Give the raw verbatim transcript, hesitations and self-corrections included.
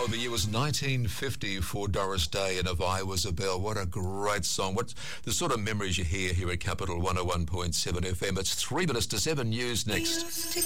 Oh, the year was nineteen fifty for Doris Day and If I Was a Bell. What a great song. What's the sort of memories you hear here at Capital one oh one point seven F M? It's three minutes to seven. News next.